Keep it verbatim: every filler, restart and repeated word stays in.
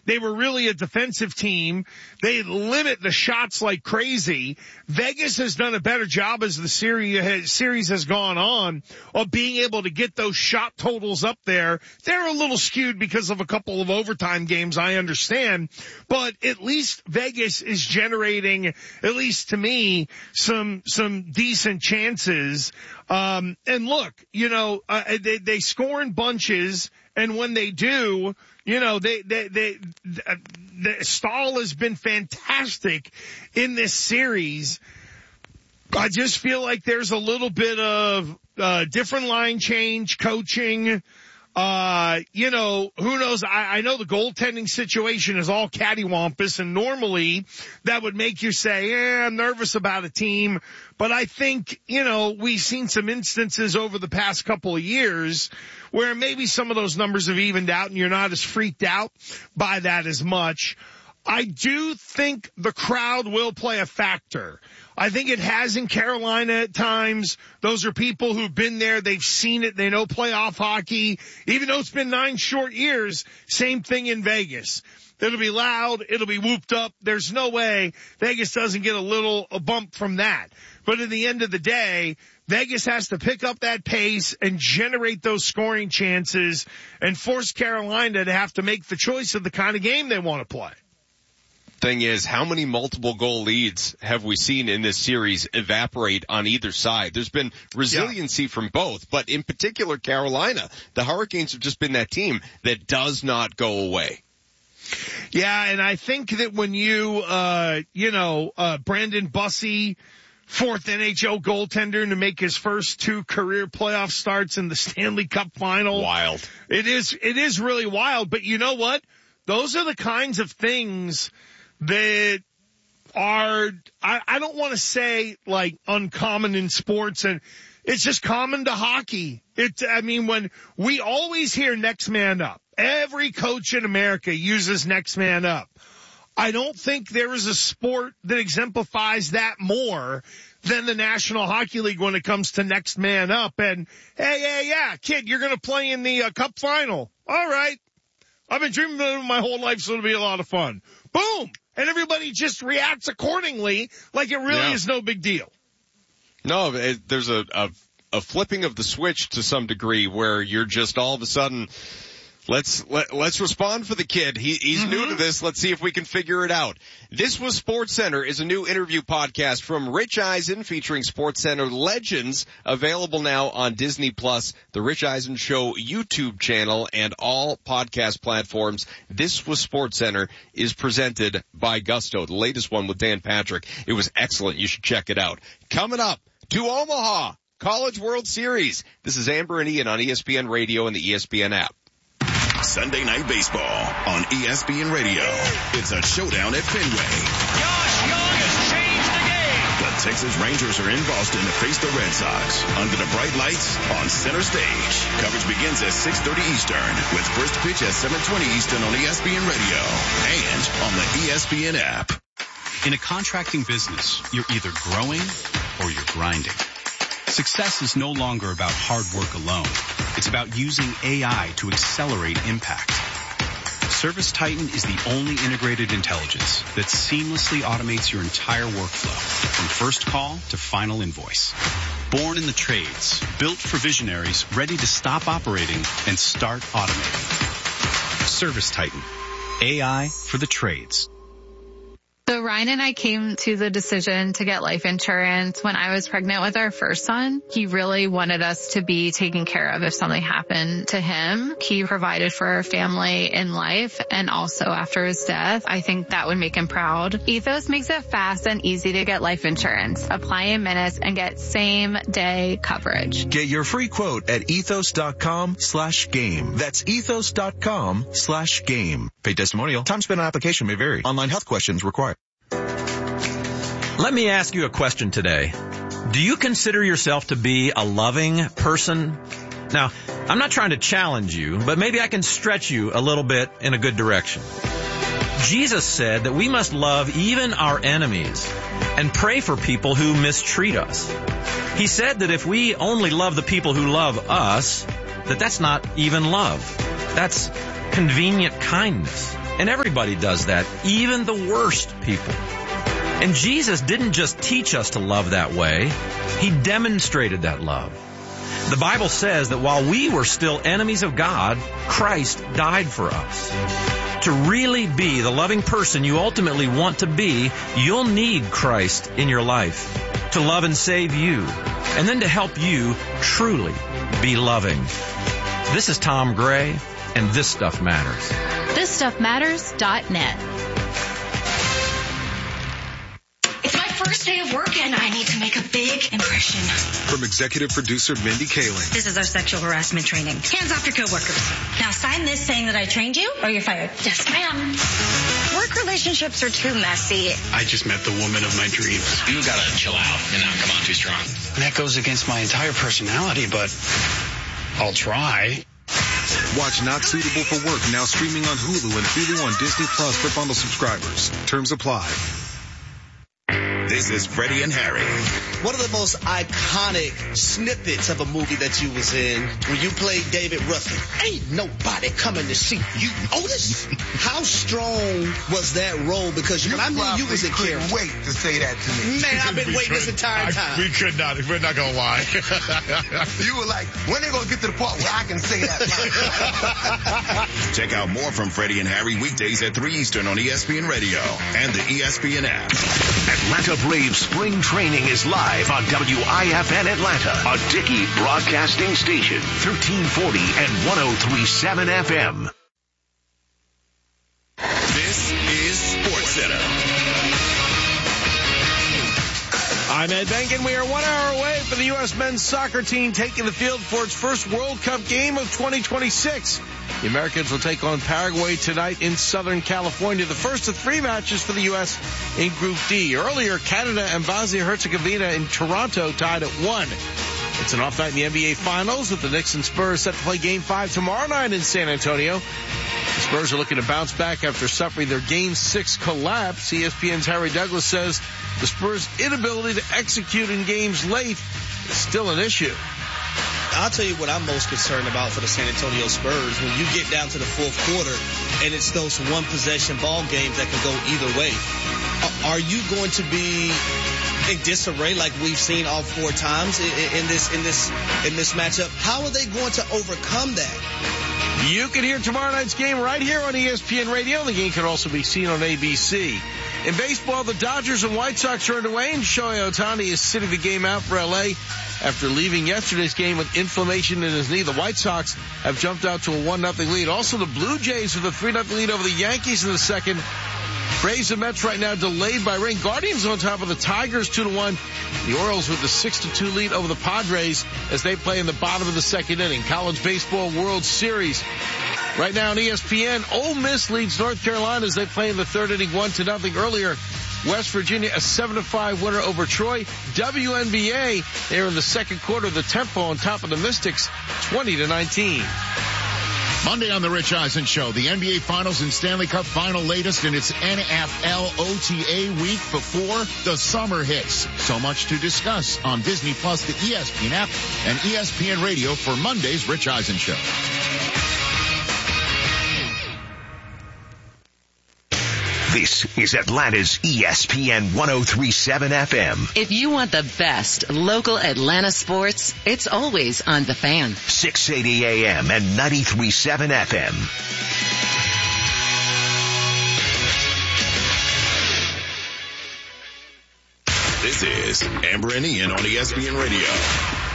They were really a defensive team. They limit the shots like crazy. Vegas has done a better job as the series, series has gone on of being able to get those shot totals up there. They're a little skewed because of a couple of overtime games, I understand, but at least Vegas is generating, at least to me, some, some decent chances. Um, and look, you know, uh, they, they score in bunches, and when they do, you know, they, they, they, uh, the Stahl has been fantastic in this series. I just feel like there's a little bit of, uh, different line change, coaching. Uh, you know, who knows? I, I know the goaltending situation is all cattywampus, and normally that would make you say, eh, I'm nervous about a team. But I think, you know, we've seen some instances over the past couple of years where maybe some of those numbers have evened out and you're not as freaked out by that as much. I do think the crowd will play a factor. I think it has in Carolina at times. Those are people who've been there. They've seen it. They know playoff hockey. Even though it's been nine short years, same thing in Vegas. It'll be loud. It'll be whooped up. There's no way Vegas doesn't get a little a bump from that. But at the end of the day, Vegas has to pick up that pace and generate those scoring chances and force Carolina to have to make the choice of the kind of game they want to play. Thing is, how many multiple goal leads have we seen in this series evaporate on either side? There's been resiliency yeah. from both, but in particular Carolina, the Hurricanes have just been that team that does not go away. Yeah, and I think that when you, uh, you know, uh, Brandon Bussey, fourth N H L goaltender to make his first two career playoff starts in the Stanley Cup final. Wild. It is, it is really wild, but you know what? Those are the kinds of things that are, I, I don't want to say like uncommon in sports, and it's just common to hockey. It, I mean, when we always hear next man up, every coach in America uses next man up. I don't think there is a sport that exemplifies that more than the National Hockey League when it comes to next man up. And hey, yeah, yeah, kid, you're going to play in the uh, cup final. All right. I've been dreaming of it my whole life, so it'll be a lot of fun. Boom. And everybody just reacts accordingly like it really yeah. is no big deal. No, it, there's a, a, a flipping of the switch to some degree where you're just all of a sudden, let's, let, let's respond for the kid. He, he's mm-hmm. new to this. Let's see if we can figure it out. This Was SportsCenter is a new interview podcast from Rich Eisen featuring SportsCenter legends, available now on Disney Plus, the Rich Eisen Show YouTube channel, and all podcast platforms. This Was SportsCenter is presented by Gusto, the latest one with Dan Patrick. It was excellent. You should check it out. Coming up to Omaha, College World Series. This is Amber and Ian on E S P N Radio and the E S P N app. Sunday Night Baseball on E S P N Radio. It's a showdown at Fenway. Josh Young has changed the game. The Texas Rangers are in Boston to face the Red Sox under the bright lights on center stage. Coverage begins at six thirty Eastern with first pitch at seven twenty Eastern on E S P N Radio and on the E S P N app. In a contracting business, you're either growing or you're grinding. Success is no longer about hard work alone. It's about using A I to accelerate impact. ServiceTitan is the only integrated intelligence that seamlessly automates your entire workflow, from first call to final invoice. Born in the trades, built for visionaries ready to stop operating and start automating. ServiceTitan, A I for the trades. So Ryan and I came to the decision to get life insurance when I was pregnant with our first son. He really wanted us to be taken care of if something happened to him. He provided for our family in life and also after his death. I think that would make him proud. Ethos makes it fast and easy to get life insurance. Apply in minutes and get same day coverage. Get your free quote at ethos.com slash game. That's ethos.com slash game. Paid testimonial. Time spent on application may vary. Online health questions required. Let me ask you a question today. Do you consider yourself to be a loving person? Now, I'm not trying to challenge you, but maybe I can stretch you a little bit in a good direction. Jesus said that we must love even our enemies and pray for people who mistreat us. He said that if we only love the people who love us, that that's not even love. That's convenient kindness. And everybody does that, even the worst people. And Jesus didn't just teach us to love that way. He demonstrated that love. The Bible says that while we were still enemies of God, Christ died for us. To really be the loving person you ultimately want to be, you'll need Christ in your life to love and save you, and then to help you truly be loving. This is Tom Gray, and This Stuff Matters. this stuff matters dot net. First day of work and I need to make a big impression. From executive producer Mindy Kaling. This is our sexual harassment training. Hands off your coworkers. Now sign this saying that I trained you or you're fired. Yes, ma'am. Work relationships are too messy. I just met the woman of my dreams. You gotta chill out. You're not come on too strong. And that goes against my entire personality, but I'll try. Watch Not Suitable for Work now streaming on Hulu and Hulu on Disney Plus for bundle subscribers. Terms apply. This is Freddie and Harry. One of the most iconic snippets of a movie that you was in, when you played David Ruffin. Ain't nobody coming to see you, Otis. How strong was that role? Because you when I knew you was a character. Couldn't wait to say that to me. Man, I've been waiting this entire time. I, we could not. We're not gonna lie. You were like, when they gonna get to the part where I can say that line? Check out more from Freddie and Harry weekdays at three Eastern on E S P N Radio and the E S P N app. Atlanta Braves spring training is live on W I F N Atlanta, a Dickey broadcasting station, thirteen forty and one oh three point seven F M. This is Sports Center. I'm Ed Benkin. We are one hour away from the U S men's soccer team taking the field for its first World Cup game of twenty twenty-six. The Americans will take on Paraguay tonight in Southern California, the first of three matches for the U S in Group D. Earlier, Canada and Bosnia-Herzegovina in Toronto tied at one. It's an off night in the N B A Finals with the Knicks and Spurs set to play Game five tomorrow night in San Antonio. The Spurs are looking to bounce back after suffering their Game six collapse. E S P N's Harry Douglas says the Spurs' inability to execute in games late is still an issue. I'll tell you what I'm most concerned about for the San Antonio Spurs. When you get down to the fourth quarter and it's those one possession ball games that can go either way, are you going to be in disarray like we've seen all four times in, in this in this in this matchup? How are they going to overcome that? You can hear tomorrow night's game right here on E S P N Radio. The game can also be seen on A B C. In baseball, the Dodgers and White Sox are underway, and Shohei Ohtani is sitting the game out for L A after leaving yesterday's game with inflammation in his knee. The White Sox have jumped out to a one nothing lead. Also, the Blue Jays with a three nothing lead over the Yankees in the second. Braves and Mets right now delayed by rain. Guardians on top of the Tigers two to one. The Orioles with the six to two lead over the Padres as they play in the bottom of the second inning. College Baseball World Series. Right now on E S P N, Ole Miss leads North Carolina as they play in the third inning, one to nothing. Earlier, West Virginia a seven to five winner over Troy. W N B A, they're in the second quarter. The Tempo on top of the Mystics, twenty to nineteen. Monday on the Rich Eisen Show, the N B A Finals and Stanley Cup Final latest in its N F L O T A week before the summer hits. So much to discuss on Disney Plus, the E S P N app, and E S P N Radio for Monday's Rich Eisen Show. This is Atlanta's E S P N one oh three point seven F M. If you want the best local Atlanta sports, it's always on The Fan. six eighty A M and ninety-three point seven F M. This is Amber and Ian on E S P N Radio.